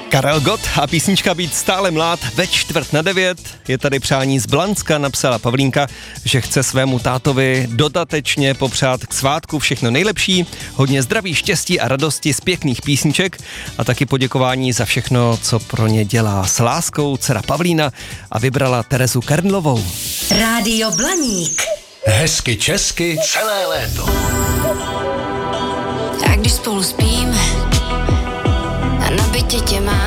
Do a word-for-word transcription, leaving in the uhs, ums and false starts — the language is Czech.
Karel Gott a písnička Být stále mlád ve čtvrt na devět. Je tady přání z Blanska, napsala Pavlínka, že chce svému tátovi dodatečně popřát k svátku všechno nejlepší, hodně zdraví, štěstí a radosti z pěkných písniček a taky poděkování za všechno, co pro ně dělá s láskou dcera Pavlína a vybrala Terezu Kernlovou. Rádio Blaník. Hezky česky celé léto. A když spolu spíme a na bytě tě mám,